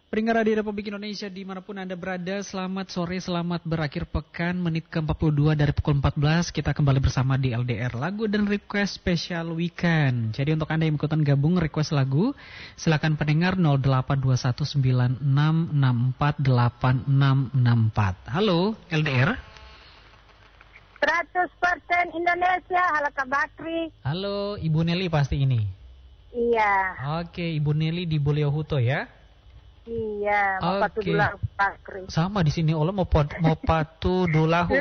Pendengar Radio Republik Indonesia dimanapun Anda berada, selamat sore, selamat berakhir pekan. Menit ke-42 dari pukul 14, kita kembali bersama di LDR Lagu dan Request Special Weekend. Jadi untuk Anda yang ikutan gabung request lagu, silakan pendengar 082196648664. Halo LDR. 100% Indonesia, halo Kak Bakri. Halo Ibu Nelly pasti ini. Iya. Oke, Ibu Nelly di Boliohuto ya. Iya, mau patu dulahu Bakri. Sama di sini Allah mau patu dulahu.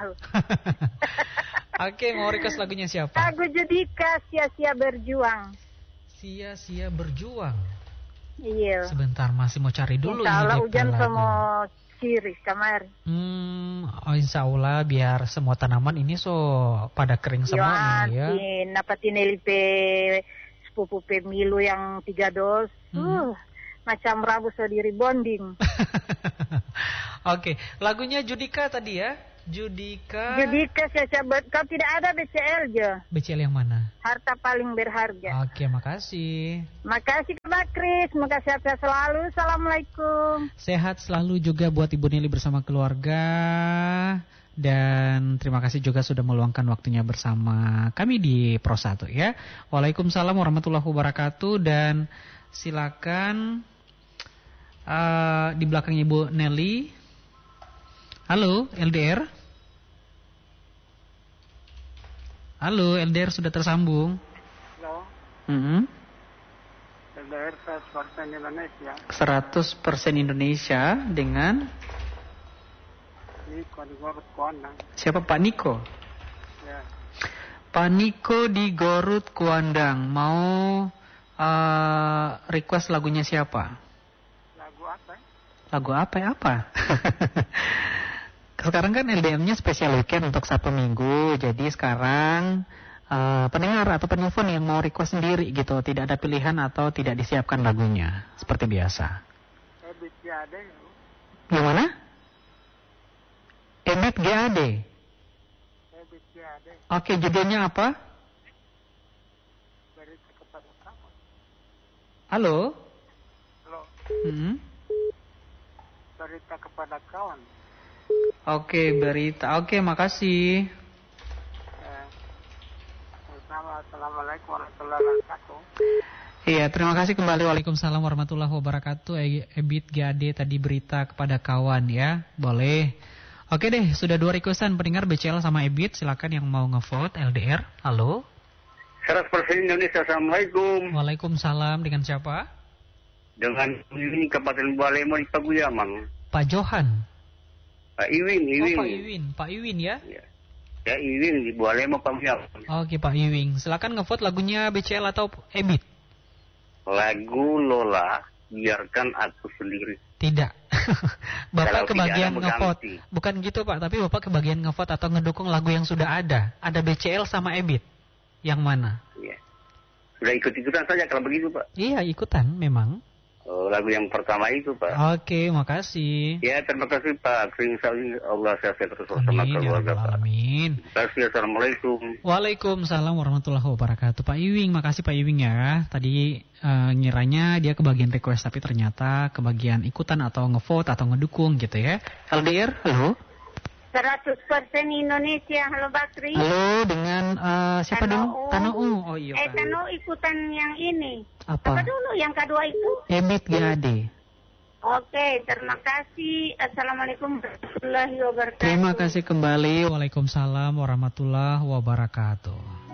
Oke, mau request lagunya siapa? Lagu Judika, Sia-sia berjuang. Sia-sia berjuang. Iya. Sebentar, masih mau cari dulu. Insya Allah hujan sama kiri kamar. Insya Allah biar semua tanaman ini pada kering semua nih ya. Napatin LP sepupu pemilu yang 3 dos. Macam Rabu Sodiri bonding. Oke, lagunya Judika tadi ya. Judika, kau tidak ada BCL aja. BCL yang mana? Harta paling berharga. Oke, makasih. Makasih Kak Bakri, semoga sehat-sehat selalu. Assalamualaikum. Sehat selalu juga buat Ibu Nili bersama keluarga. Dan terima kasih juga sudah meluangkan waktunya bersama kami di Pro 1 ya. Waalaikumsalam warahmatullahi wabarakatuh. Dan silakan di belakang Ibu Nelly. Halo LDR. Halo LDR, sudah tersambung. Halo. LDR 100% Indonesia. 100% Indonesia dengan Niko di Garut Kuandang. Siapa Pak Niko? Ya. Pak Niko di Garut Kuandang. Mau request lagunya siapa? Lagu apa? Sekarang kan LDM-nya spesial weekend untuk Sabtu Minggu. Jadi sekarang pendengar atau penelpon yang mau request sendiri gitu, tidak ada pilihan atau tidak disiapkan lagunya seperti biasa. Ebit GAD. Yang mana? Ebit GAD. Ebit GAD. Oke, judulnya apa? Berita kepada kamu. Halo? Halo. Berita kepada kawan. Oke, berita. Oke, makasih. Assalamualaikum warahmatullahi wabarakatuh. Iya, terima kasih kembali. Waalaikumsalam warahmatullahi wabarakatuh. Ebit GAD tadi berita kepada kawan ya. Boleh. Oke deh, sudah 2 requestan pendengar BCL sama Ebit. Silakan yang mau ngevote LDR. Halo. 100% Indonesia. Assalamualaikum. Waalaikumsalam. Dengan siapa? Dengan Iwin Kabupaten Balemo di Paguyamang. Pak Johan. Pak Iwin. Pak Iwin ya? Ya Iwin di Balemo Paguyamang. Oke Pak Iwin. Silakan ngevote lagunya BCL atau Ebit. Lagu Lola, biarkan aku sendiri. Tidak. Bapak Kalau kebagian tidak ngevote. Bukan gitu Pak, tapi Bapak kebagian ngevote atau ngedukung lagu yang sudah ada. Ada BCL sama Ebit. Yang mana? Iya. Sudah ikut-ikutan saja kalau begitu Pak. Iya, ikutan memang. Lagu yang pertama itu Pak. Oke, makasih. Ya, terima kasih Pak. Allah sehat terus bersama keluarga Pak. Amin. Terima kasih. Assalamualaikum. Waalaikumsalam warahmatullahi wabarakatuh. Pak Iwing, makasih Pak Iwing ya. Tadi ngiranya dia kebagian request, tapi ternyata kebagian ikutan atau ngevote atau ngedukung gitu ya. LDR, halo. 100% Indonesia, halo Bakri. Halo, dengan siapa dulu? Tanu. Oh iya. Tanu ikutan yang ini. Apa dulu yang kedua itu? Ebit GAD. Oke, terima kasih. Assalamualaikum warahmatullahi wabarakatuh. Terima kasih kembali. Waalaikumsalam warahmatullahi wabarakatuh.